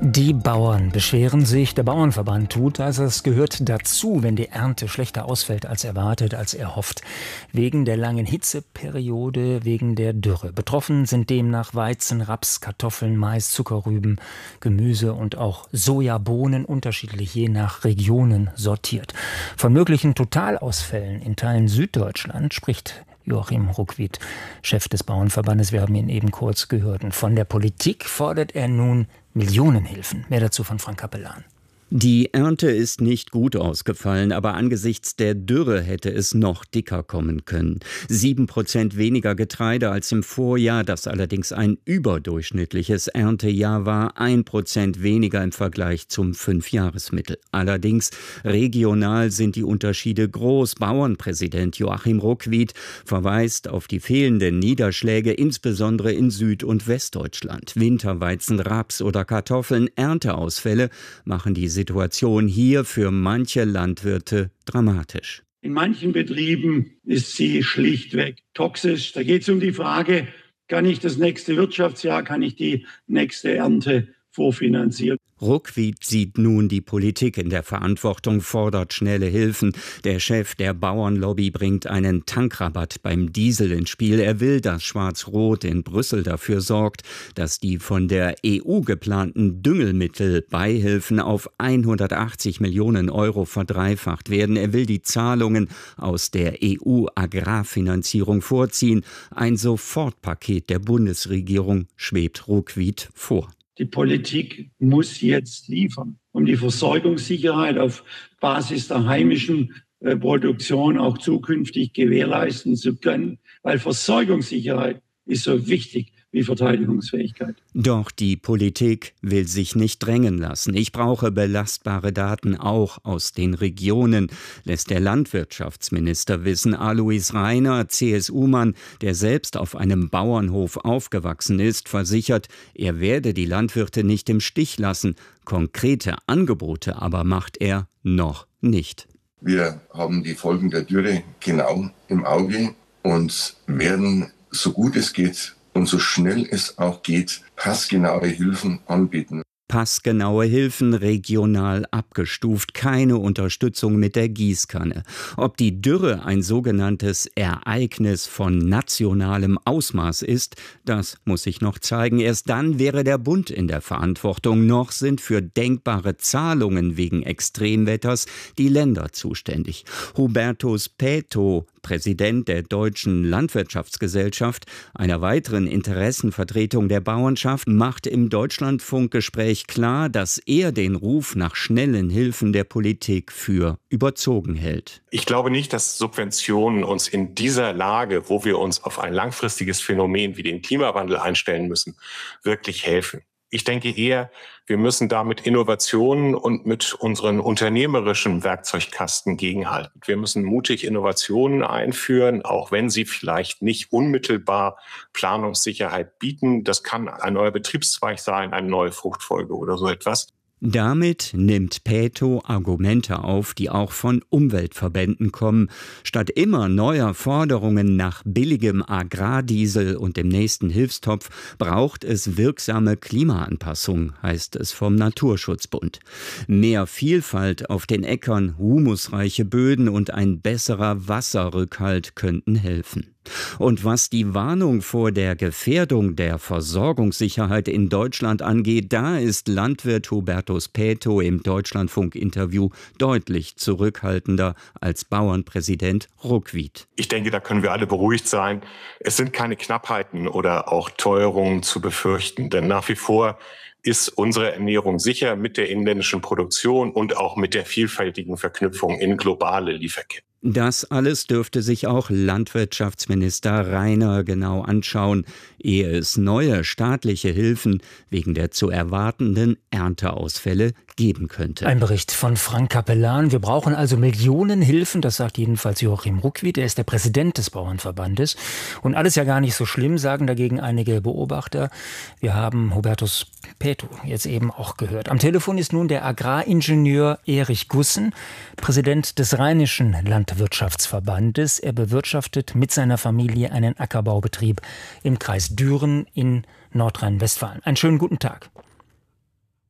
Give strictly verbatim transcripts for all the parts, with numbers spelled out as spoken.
Die Bauern beschweren sich, der Bauernverband tut, also es gehört dazu, wenn die Ernte schlechter ausfällt als erwartet, als erhofft. Wegen der langen Hitzeperiode, wegen der Dürre. Betroffen sind demnach Weizen, Raps, Kartoffeln, Mais, Zuckerrüben, Gemüse und auch Sojabohnen, unterschiedlich je nach Regionen sortiert. Von möglichen Totalausfällen in Teilen Süddeutschland spricht Joachim Ruckwied, Chef des Bauernverbandes. Wir haben ihn eben kurz gehört. Und von der Politik fordert er nun Millionenhilfen. Mehr dazu von Frank Capellan. Die Ernte ist nicht gut ausgefallen, aber angesichts der Dürre hätte es noch dicker kommen können. Sieben Prozent weniger Getreide als im Vorjahr, das allerdings ein überdurchschnittliches Erntejahr war, ein Prozent weniger im Vergleich zum Fünfjahresmittel. Allerdings regional sind die Unterschiede groß. Bauernpräsident Joachim Ruckwied verweist auf die fehlenden Niederschläge, insbesondere in Süd- und Westdeutschland. Winterweizen, Raps oder Kartoffeln, Ernteausfälle machen die Situation hier für manche Landwirte dramatisch. In manchen Betrieben ist sie schlichtweg toxisch. Da geht es um die Frage, kann ich das nächste Wirtschaftsjahr, kann ich die nächste Ernte vorfinanzieren? Ruckwied sieht nun die Politik in der Verantwortung, fordert schnelle Hilfen. Der Chef der Bauernlobby bringt einen Tankrabatt beim Diesel ins Spiel. Er will, dass Schwarz-Rot in Brüssel dafür sorgt, dass die von der E U geplanten Düngemittelbeihilfen auf hundertachtzig Millionen Euro verdreifacht werden. Er will die Zahlungen aus der E U-Agrarfinanzierung vorziehen. Ein Sofortpaket der Bundesregierung schwebt Ruckwied vor. Die Politik muss jetzt liefern, um die Versorgungssicherheit auf Basis der heimischen äh, Produktion auch zukünftig gewährleisten zu können, weil Versorgungssicherheit ist so wichtig wie Verteidigungsfähigkeit. Doch die Politik will sich nicht drängen lassen. Ich brauche belastbare Daten auch aus den Regionen, lässt der Landwirtschaftsminister wissen. Alois Rainer, C S U-Mann, der selbst auf einem Bauernhof aufgewachsen ist, versichert, er werde die Landwirte nicht im Stich lassen. Konkrete Angebote aber macht er noch nicht. Wir haben die Folgen der Dürre genau im Auge und werden, so gut es geht und so schnell es auch geht, passgenaue Hilfen anbieten. Passgenaue Hilfen regional abgestuft, keine Unterstützung mit der Gießkanne. Ob die Dürre ein sogenanntes Ereignis von nationalem Ausmaß ist, das muss sich noch zeigen. Erst dann wäre der Bund in der Verantwortung. Noch sind für denkbare Zahlungen wegen Extremwetters die Länder zuständig. Hubertus Paeto, Präsident der Deutschen Landwirtschaftsgesellschaft, einer weiteren Interessenvertretung der Bauernschaft, macht im Deutschlandfunkgespräch klar, dass er den Ruf nach schnellen Hilfen der Politik für überzogen hält. Ich glaube nicht, dass Subventionen uns in dieser Lage, wo wir uns auf ein langfristiges Phänomen wie den Klimawandel einstellen müssen, wirklich helfen. Ich denke eher, wir müssen da mit Innovationen und mit unseren unternehmerischen Werkzeugkasten gegenhalten. Wir müssen mutig Innovationen einführen, auch wenn sie vielleicht nicht unmittelbar Planungssicherheit bieten. Das kann ein neuer Betriebszweig sein, eine neue Fruchtfolge oder so etwas. Damit nimmt Paeto Argumente auf, die auch von Umweltverbänden kommen. Statt immer neuer Forderungen nach billigem Agrardiesel und dem nächsten Hilfstopf braucht es wirksame Klimaanpassung, heißt es vom Naturschutzbund. Mehr Vielfalt auf den Äckern, humusreiche Böden und ein besserer Wasserrückhalt könnten helfen. Und was die Warnung vor der Gefährdung der Versorgungssicherheit in Deutschland angeht, da ist Landwirt Hubertus Paeto im Deutschlandfunk-Interview deutlich zurückhaltender als Bauernpräsident Ruckwied. Ich denke, da können wir alle beruhigt sein. Es sind keine Knappheiten oder auch Teuerungen zu befürchten, denn nach wie vor ist unsere Ernährung sicher mit der inländischen Produktion und auch mit der vielfältigen Verknüpfung in globale Lieferketten. Das alles dürfte sich auch Landwirtschaftsminister Rainer genau anschauen, ehe es neue staatliche Hilfen wegen der zu erwartenden Ernteausfälle geben könnte. Ein Bericht von Frank Capellan. Wir brauchen also Millionenhilfen, das sagt jedenfalls Joachim Ruckwied. Er ist der Präsident des Bauernverbandes. Und alles ja gar nicht so schlimm, sagen dagegen einige Beobachter. Wir haben Hubertus Paeto jetzt eben auch gehört. Am Telefon ist nun der Agraringenieur Erich Gussen, Präsident des Rheinischen Landwirtschaftsverbandes. Er bewirtschaftet mit seiner Familie einen Ackerbaubetrieb im Kreis Düren in Nordrhein-Westfalen. Einen schönen guten Tag.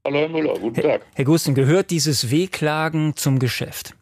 Hallo Herr Müller, guten Tag. Herr, Herr Gusten, gehört dieses Wehklagen zum Geschäft?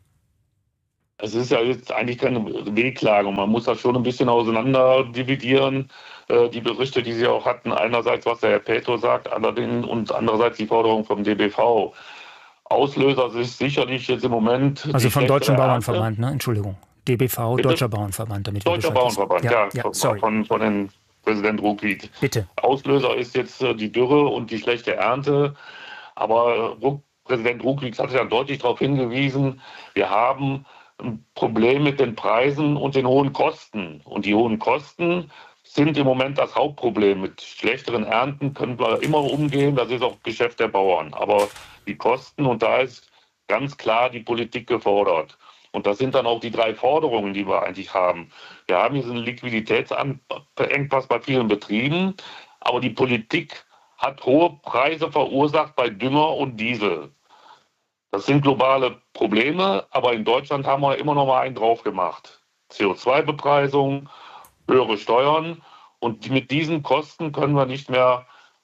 Es ist ja jetzt eigentlich keine Wehklage. Man muss das schon ein bisschen auseinander dividieren. Äh, die Berichte, die Sie auch hatten, einerseits, was der Herr Peto sagt, allerdings und andererseits die Forderung vom D B V. Auslöser ist sicherlich jetzt im Moment... Also vom Deutschen Ernte. Bauernverband, ne? Entschuldigung. D B V, Bitte? Deutscher Bauernverband. Damit Deutscher Bauernverband, ja, ja, ja von, sorry. von, von den Präsident Ruckwied. Bitte. Auslöser ist jetzt äh, die Dürre und die schlechte Ernte. Aber äh, Präsident Ruckwied hat ja deutlich darauf hingewiesen, wir haben ein Problem mit den Preisen und den hohen Kosten. Und die hohen Kosten sind im Moment das Hauptproblem. Mit schlechteren Ernten können wir immer umgehen, das ist auch Geschäft der Bauern. Aber die Kosten, und da ist ganz klar die Politik gefordert. Und das sind dann auch die drei Forderungen, die wir eigentlich haben. Wir haben diesen Liquiditätsengpass bei vielen Betrieben, aber die Politik hat hohe Preise verursacht bei Dünger und Diesel. Das sind globale Probleme, aber in Deutschland haben wir immer noch mal einen drauf gemacht. C O zwei Bepreisung, höhere Steuern, und mit diesen Kosten können wir nicht mehr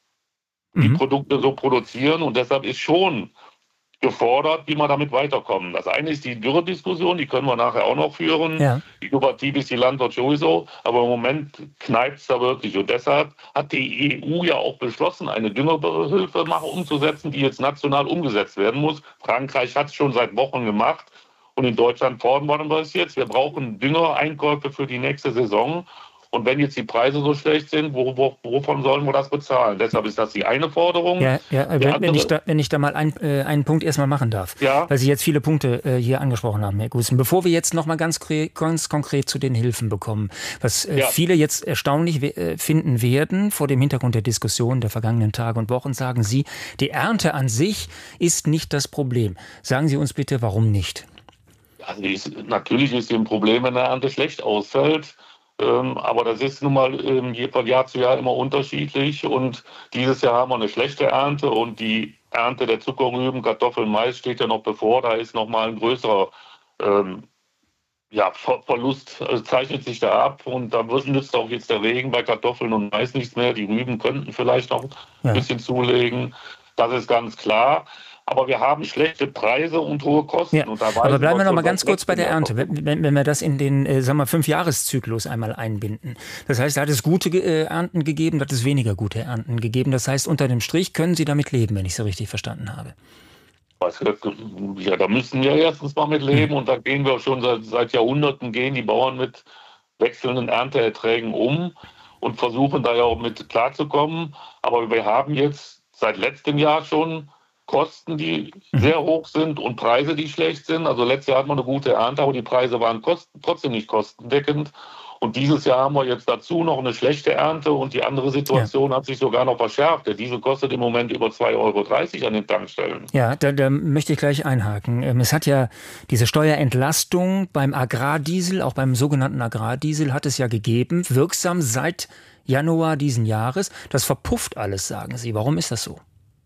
die Mhm. Produkte so produzieren, und deshalb ist schon gefordert, wie wir damit weiterkommen. Das eine ist die Dürrediskussion, die können wir nachher auch noch führen. Ja. Innovativ ist die Landwirtschaft sowieso, aber im Moment kneipt es da wirklich. Und deshalb hat die E U ja auch beschlossen, eine Düngerhilfe umzusetzen, die jetzt national umgesetzt werden muss. Frankreich hat es schon seit Wochen gemacht, und in Deutschland fordern wir es jetzt. Wir brauchen Düngereinkäufe für die nächste Saison. Und wenn jetzt die Preise so schlecht sind, wo, wo, wovon sollen wir das bezahlen? Deshalb ist das die eine Forderung. Ja, ja, Die wenn, andere- wenn, ich da, wenn ich da mal ein, äh, einen Punkt erstmal machen darf, Ja. weil Sie jetzt viele Punkte äh, hier angesprochen haben, Herr Gusten. Bevor wir jetzt noch mal ganz, kre- ganz konkret zu den Hilfen bekommen, was äh, Ja. viele jetzt erstaunlich we- äh, finden werden, vor dem Hintergrund der Diskussion der vergangenen Tage und Wochen, sagen Sie, die Ernte an sich ist nicht das Problem. Sagen Sie uns bitte, warum nicht? Also die ist, natürlich ist sie ein Problem, wenn der Ernte schlecht ausfällt. Ähm, aber das ist nun mal ähm, von Jahr zu Jahr immer unterschiedlich. Und dieses Jahr haben wir eine schlechte Ernte, und die Ernte der Zuckerrüben, Kartoffeln, Mais steht ja noch bevor. Da ist noch mal ein größerer ähm, ja, Ver Verlust, äh, zeichnet sich da ab. Und da nützt auch jetzt der Regen bei Kartoffeln und Mais nichts mehr. Die Rüben könnten vielleicht noch ein Ja. bisschen zulegen. Das ist ganz klar. Aber wir haben schlechte Preise und hohe Kosten. Ja, Und da aber bleiben wir noch schon mal seit ganz kurz bei der letztem Ernte, Jahr. wenn, wenn, wenn wir das in den, äh, sagen wir, Fünfjahreszyklus einmal einbinden. Das heißt, da hat es gute äh, Ernten gegeben, da hat es weniger gute Ernten gegeben. Das heißt, unter dem Strich können Sie damit leben, wenn ich so richtig verstanden habe. Ja, da müssen wir erstens mal mit leben, und da gehen wir schon seit, seit Jahrhunderten, gehen die Bauern mit wechselnden Ernteerträgen um und versuchen da ja auch mit klarzukommen. Aber wir haben jetzt seit letztem Jahr schon Kosten, die sehr hoch sind, und Preise, die schlecht sind. Also letztes Jahr hatten wir eine gute Ernte, aber die Preise waren kosten, trotzdem nicht kostendeckend. Und dieses Jahr haben wir jetzt dazu noch eine schlechte Ernte, und die andere Situation ja. hat sich sogar noch verschärft. Der Diesel kostet im Moment über zwei Euro dreißig an den Tankstellen. Ja, da, da möchte ich gleich einhaken. Es hat ja diese Steuerentlastung beim Agrardiesel, auch beim sogenannten Agrardiesel, hat es ja gegeben, wirksam seit Januar diesen Jahres. Das verpufft alles, sagen Sie. Warum ist das so?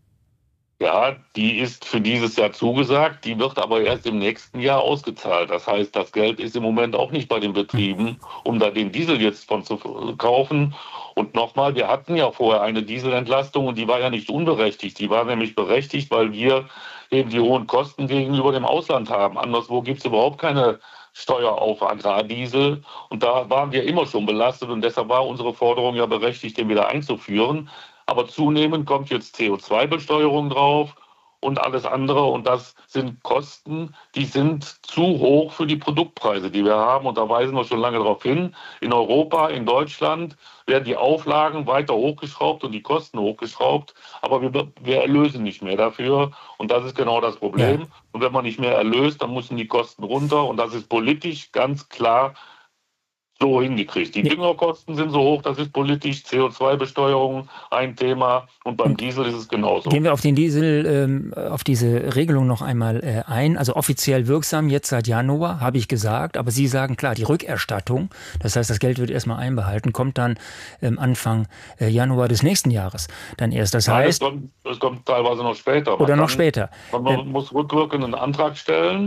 Ja, die ist für dieses Jahr zugesagt, die wird aber erst im nächsten Jahr ausgezahlt. Das heißt, das Geld ist im Moment auch nicht bei den Betrieben, um da den Diesel jetzt von zu kaufen. Und nochmal, wir hatten ja vorher eine Dieselentlastung, und die war ja nicht unberechtigt. Die war nämlich berechtigt, weil wir eben die hohen Kosten gegenüber dem Ausland haben. Anderswo gibt es überhaupt keine Steuer auf Agrardiesel, und da waren wir immer schon belastet, und deshalb war unsere Forderung ja berechtigt, den wieder einzuführen. Aber zunehmend kommt jetzt C O zwei Besteuerung drauf und alles andere. Und das sind Kosten, die sind zu hoch für die Produktpreise, die wir haben. Und da weisen wir schon lange darauf hin. In Europa, in Deutschland werden die Auflagen weiter hochgeschraubt und die Kosten hochgeschraubt. Aber wir, wir erlösen nicht mehr dafür. Und das ist genau das Problem. Ja. Und wenn man nicht mehr erlöst, dann müssen die Kosten runter. Und das ist politisch ganz klar so hingekriegt. Die Düngerkosten sind so hoch, das ist politisch. C O zwei Besteuerung ein Thema, und beim Diesel ist es genauso. Gehen wir auf den Diesel, ähm, auf diese Regelung noch einmal äh, ein. Also offiziell wirksam jetzt seit Januar, habe ich gesagt. Aber Sie sagen, klar, die Rückerstattung, das heißt, das Geld wird erstmal einbehalten, kommt dann ähm, Anfang äh, Januar des nächsten Jahres dann erst. Das Nein, heißt, es kommt, es kommt teilweise noch später. Man oder kann, noch später. Man ähm, muss rückwirkend einen Antrag stellen.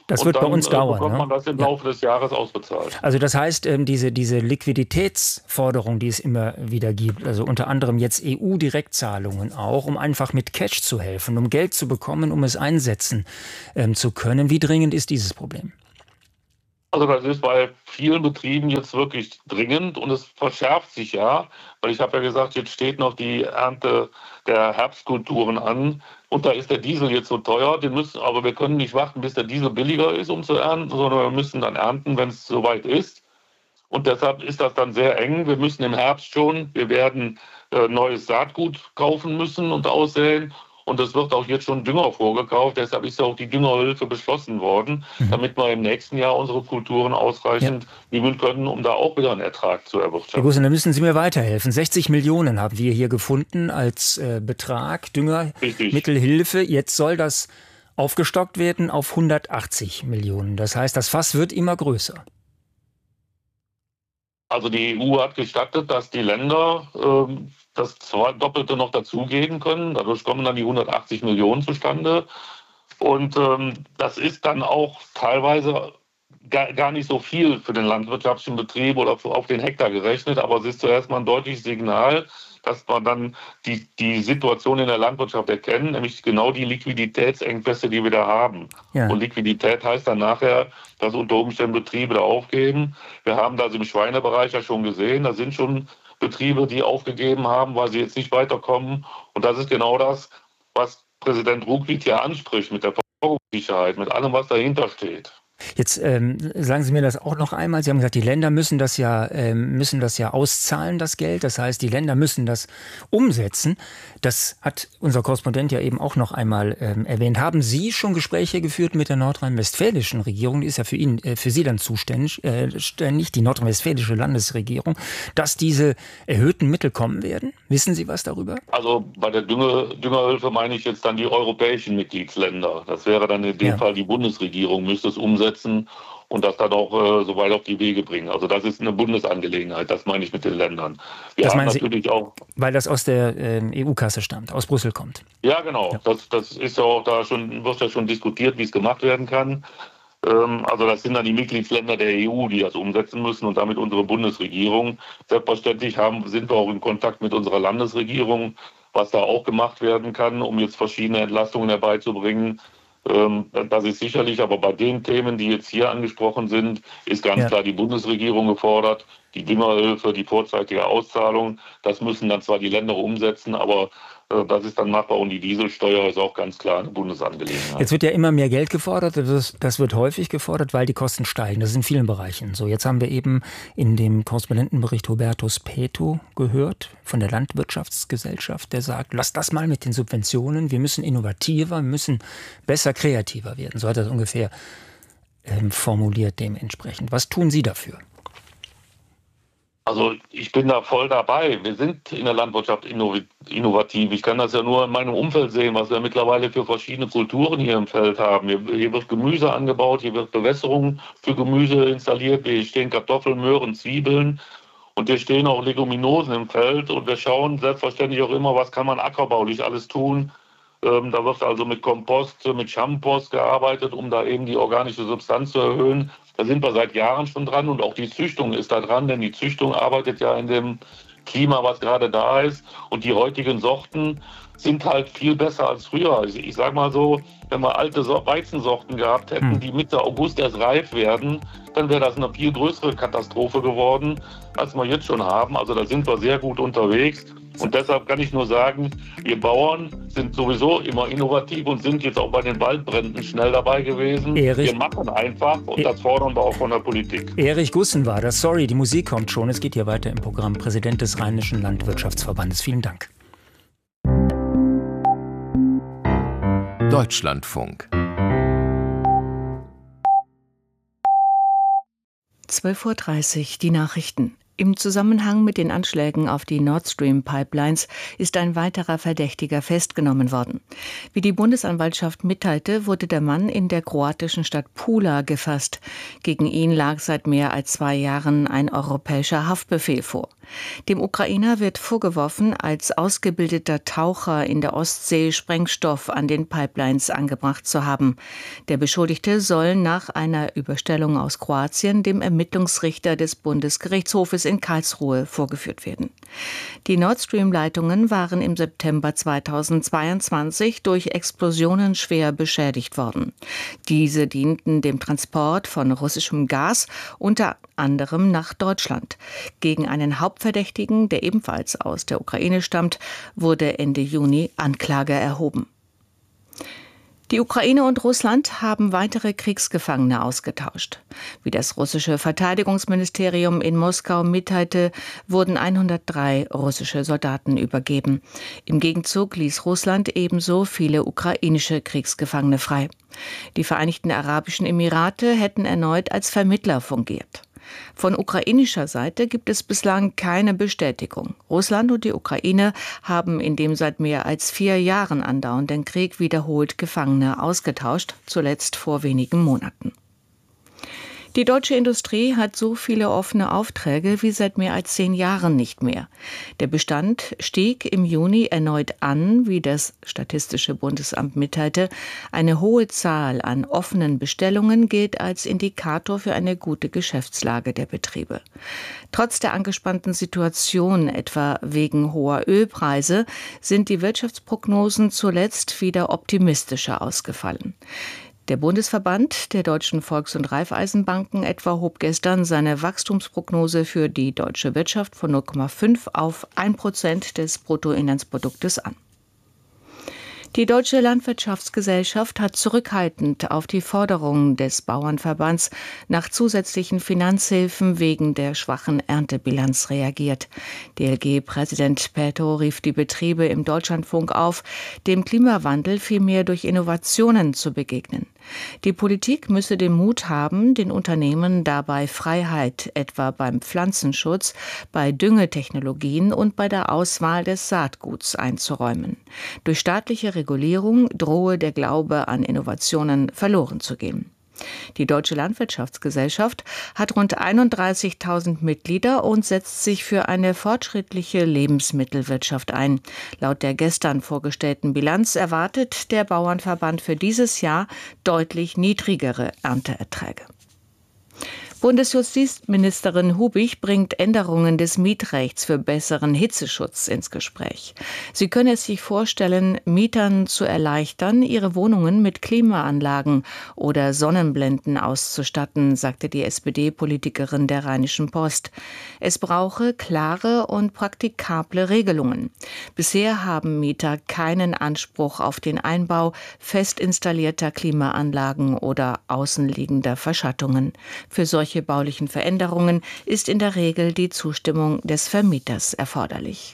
Das wird und dann, bei uns dauern. Äh, bekommt man ne? das im Laufe ja. des Jahres ausbezahlt. Also das heißt, ähm, diese, diese Liquiditätsforderung, die es immer wieder gibt, also unter anderem jetzt E U-Direktzahlungen auch, um einfach mit Cash zu helfen, um Geld zu bekommen, um es einsetzen ähm, zu können. Wie dringend ist dieses Problem? Also das ist bei vielen Betrieben jetzt wirklich dringend und es verschärft sich ja, weil ich habe ja gesagt, jetzt steht noch die Ernte der Herbstkulturen an und da ist der Diesel jetzt so teuer, den müssen, aber wir können nicht warten, bis der Diesel billiger ist, um zu ernten, sondern wir müssen dann ernten, wenn es soweit ist. Und deshalb ist das dann sehr eng. Wir müssen im Herbst schon, wir werden äh, neues Saatgut kaufen müssen und aussäen. Und es wird auch jetzt schon Dünger vorgekauft. Deshalb ist ja auch die Düngerhilfe beschlossen worden, mhm. damit wir im nächsten Jahr unsere Kulturen ausreichend ja. nehmen können, um da auch wieder einen Ertrag zu erwirtschaften. Herr Gussen, dann müssen Sie mir weiterhelfen. sechzig Millionen haben wir hier gefunden als äh, Betrag Düngermittelhilfe. Jetzt soll das aufgestockt werden auf hundertachtzig Millionen. Das heißt, das Fass wird immer größer. Also die E U hat gestattet, dass die Länder ähm, das zwei Doppelte noch dazugeben können. Dadurch kommen dann die hundertachtzig Millionen zustande. Und ähm, das ist dann auch teilweise gar, gar nicht so viel für den landwirtschaftlichen Betrieb oder für, auf den Hektar gerechnet. Aber es ist zuerst mal ein deutliches Signal, dass man dann die, die Situation in der Landwirtschaft erkennt, nämlich genau die Liquiditätsengpässe, die wir da haben. Ja. Und Liquidität heißt dann nachher, dass unter Umständen Betriebe da aufgeben. Wir haben das im Schweinebereich ja schon gesehen. Da sind schon Betriebe, die aufgegeben haben, weil sie jetzt nicht weiterkommen. Und das ist genau das, was Präsident Ruklic ja anspricht mit der Versorgungssicherheit, mit allem, was dahinter steht. Jetzt ähm, sagen Sie mir das auch noch einmal. Sie haben gesagt, die Länder müssen das ja ähm, müssen das ja auszahlen, das Geld. Das heißt, die Länder müssen das umsetzen. Das hat unser Korrespondent ja eben auch noch einmal ähm, erwähnt. Haben Sie schon Gespräche geführt mit der nordrhein-westfälischen Regierung? Die ist ja für ihn, äh, für Sie dann zuständig, äh, ständig, die nordrhein-westfälische Landesregierung, dass diese erhöhten Mittel kommen werden? Wissen Sie was darüber? Also bei der Dünger, Düngerhilfe meine ich jetzt dann die europäischen Mitgliedsländer. Das wäre dann in dem ja. Fall die Bundesregierung, müsste es umsetzen und das dann auch äh, so weit auf die Wege bringen. Also das ist eine Bundesangelegenheit, das meine ich mit den Ländern. Wir das haben meinen natürlich Sie, auch, weil das aus der äh, E U-Kasse stammt, aus Brüssel kommt. Ja, genau. Ja. Das, das ist ja auch da schon, wird ja schon diskutiert, wie es gemacht werden kann. Ähm, also das sind dann die Mitgliedsländer der E U, die das umsetzen müssen und damit unsere Bundesregierung. Selbstverständlich haben, sind wir auch in Kontakt mit unserer Landesregierung, was da auch gemacht werden kann, um jetzt verschiedene Entlastungen herbeizubringen. Das ist sicherlich, aber bei den Themen, die jetzt hier angesprochen sind, ist ganz ja. klar die Bundesregierung gefordert. Die Düngerhilfe, die vorzeitige Auszahlung, das müssen dann zwar die Länder umsetzen, aber äh, das ist dann machbar und die Dieselsteuer ist auch ganz klar eine Bundesangelegenheit. Jetzt wird ja immer mehr Geld gefordert, das, das wird häufig gefordert, weil die Kosten steigen. Das ist in vielen Bereichen so. Jetzt haben wir eben in dem Korrespondentenbericht Hubertus Peto gehört von der Landwirtschaftsgesellschaft, der sagt, lass das mal mit den Subventionen, wir müssen innovativer, wir müssen besser, kreativer werden. So hat er es ungefähr ähm, formuliert dementsprechend. Was tun Sie dafür? Also ich bin da voll dabei. Wir sind in der Landwirtschaft innovativ. Ich kann das ja nur in meinem Umfeld sehen, was wir mittlerweile für verschiedene Kulturen hier im Feld haben. Hier, hier wird Gemüse angebaut, hier wird Bewässerung für Gemüse installiert. Hier stehen Kartoffeln, Möhren, Zwiebeln und hier stehen auch Leguminosen im Feld. Und wir schauen selbstverständlich auch immer, was kann man ackerbaulich alles tun. Ähm, da wird also mit Kompost, mit Schampost gearbeitet, um da eben die organische Substanz zu erhöhen. Da sind wir seit Jahren schon dran und auch die Züchtung ist da dran, denn die Züchtung arbeitet ja in dem Klima, was gerade da ist. Und die heutigen Sorten sind halt viel besser als früher. Also ich sage mal so, wenn wir alte Weizensorten gehabt hätten, hm. die Mitte August erst reif werden, dann wäre das eine viel größere Katastrophe geworden, als wir jetzt schon haben. Also da sind wir sehr gut unterwegs. Und deshalb kann ich nur sagen, wir Bauern sind sowieso immer innovativ und sind jetzt auch bei den Waldbränden schnell dabei gewesen. Erich, wir machen einfach und das fordern wir auch von der Politik. Erich Gussen war das. Sorry, die Musik kommt schon. Es geht hier weiter im Programm. Präsident des Rheinischen Landwirtschaftsverbandes. Vielen Dank. Deutschlandfunk. zwölf Uhr dreißig, die Nachrichten. Im Zusammenhang mit den Anschlägen auf die Nord Stream Pipelines ist ein weiterer Verdächtiger festgenommen worden. Wie die Bundesanwaltschaft mitteilte, wurde der Mann in der kroatischen Stadt Pula gefasst. Gegen ihn lag seit mehr als zwei Jahren ein europäischer Haftbefehl vor. Dem Ukrainer wird vorgeworfen, als ausgebildeter Taucher in der Ostsee Sprengstoff an den Pipelines angebracht zu haben. Der Beschuldigte soll nach einer Überstellung aus Kroatien dem Ermittlungsrichter des Bundesgerichtshofes in Karlsruhe vorgeführt werden. Die Nord Stream-Leitungen waren im September zweitausendzweiundzwanzig durch Explosionen schwer beschädigt worden. Diese dienten dem Transport von russischem Gas, unter anderem nach Deutschland. Gegen einen Hauptverdächtigen, der ebenfalls aus der Ukraine stammt, wurde Ende Juni Anklage erhoben. Die Ukraine und Russland haben weitere Kriegsgefangene ausgetauscht. Wie das russische Verteidigungsministerium in Moskau mitteilte, wurden hundertdrei russische Soldaten übergeben. Im Gegenzug ließ Russland ebenso viele ukrainische Kriegsgefangene frei. Die Vereinigten Arabischen Emirate hätten erneut als Vermittler fungiert. Von ukrainischer Seite gibt es bislang keine Bestätigung. Russland und die Ukraine haben in dem seit mehr als vier Jahren andauernden Krieg wiederholt Gefangene ausgetauscht, zuletzt vor wenigen Monaten. Die deutsche Industrie hat so viele offene Aufträge wie seit mehr als zehn Jahren nicht mehr. Der Bestand stieg im Juni erneut an, wie das Statistische Bundesamt mitteilte. Eine hohe Zahl an offenen Bestellungen gilt als Indikator für eine gute Geschäftslage der Betriebe. Trotz der angespannten Situation, etwa wegen hoher Ölpreise, sind die Wirtschaftsprognosen zuletzt wieder optimistischer ausgefallen. Der Bundesverband der deutschen Volks- und Raiffeisenbanken etwa hob gestern seine Wachstumsprognose für die deutsche Wirtschaft von null Komma fünf auf ein Prozent des Bruttoinlandsproduktes an. Die Deutsche Landwirtschaftsgesellschaft hat zurückhaltend auf die Forderungen des Bauernverbands nach zusätzlichen Finanzhilfen wegen der schwachen Erntebilanz reagiert. D L G-Präsident Peto rief die Betriebe im Deutschlandfunk auf, dem Klimawandel vielmehr durch Innovationen zu begegnen. Die Politik müsse den Mut haben, den Unternehmen dabei Freiheit, etwa beim Pflanzenschutz, bei Düngetechnologien und bei der Auswahl des Saatguts einzuräumen. Durch staatliche Regulierung drohe der Glaube an Innovationen verloren zu gehen. Die Deutsche Landwirtschaftsgesellschaft hat rund einunddreißigtausend Mitglieder und setzt sich für eine fortschrittliche Lebensmittelwirtschaft ein. Laut der gestern vorgestellten Bilanz erwartet der Bauernverband für dieses Jahr deutlich niedrigere Ernteerträge. Bundesjustizministerin Hubig bringt Änderungen des Mietrechts für besseren Hitzeschutz ins Gespräch. Sie könne es sich vorstellen, Mietern zu erleichtern, ihre Wohnungen mit Klimaanlagen oder Sonnenblenden auszustatten, sagte die S P D-Politikerin der Rheinischen Post. Es brauche klare und praktikable Regelungen. Bisher haben Mieter keinen Anspruch auf den Einbau fest installierter Klimaanlagen oder außenliegender Verschattungen. Für solche Solche baulichen Veränderungen ist in der Regel die Zustimmung des Vermieters erforderlich.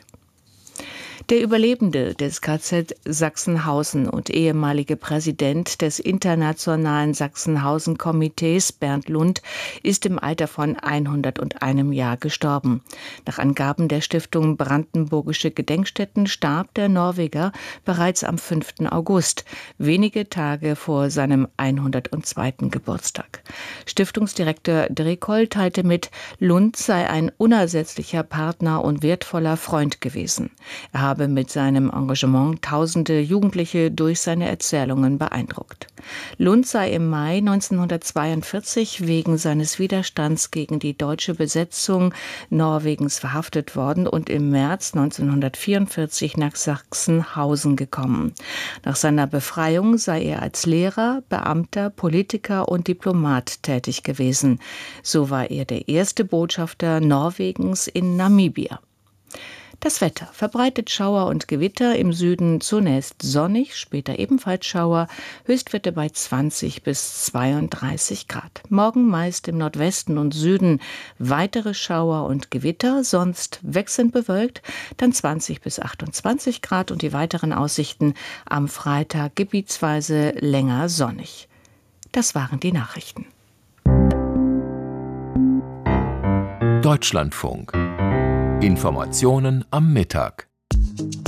Der Überlebende des K Z Sachsenhausen und ehemalige Präsident des Internationalen Sachsenhausen-Komitees, Bernd Lund, ist im Alter von hunderteinem Jahr gestorben. Nach Angaben der Stiftung Brandenburgische Gedenkstätten starb der Norweger bereits am fünften August, wenige Tage vor seinem hundertzweiten Geburtstag. Stiftungsdirektor Drekoll teilte mit, Lund sei ein unersetzlicher Partner und wertvoller Freund gewesen. Er habe mit seinem Engagement tausende Jugendliche durch seine Erzählungen beeindruckt. Lund sei im Mai neunzehnhundertzweiundvierzig wegen seines Widerstands gegen die deutsche Besetzung Norwegens verhaftet worden und im März neunzehnhundertvierundvierzig nach Sachsenhausen gekommen. Nach seiner Befreiung sei er als Lehrer, Beamter, Politiker und Diplomat tätig gewesen. So war er der erste Botschafter Norwegens in Namibia. Das Wetter: verbreitet Schauer und Gewitter, im Süden zunächst sonnig, später ebenfalls Schauer, Höchstwerte bei zwanzig bis zweiunddreißig Grad. Morgen meist im Nordwesten und Süden weitere Schauer und Gewitter, sonst wechselnd bewölkt, dann zwanzig bis achtundzwanzig Grad und die weiteren Aussichten am Freitag gebietsweise länger sonnig. Das waren die Nachrichten. Deutschlandfunk. Informationen am Mittag.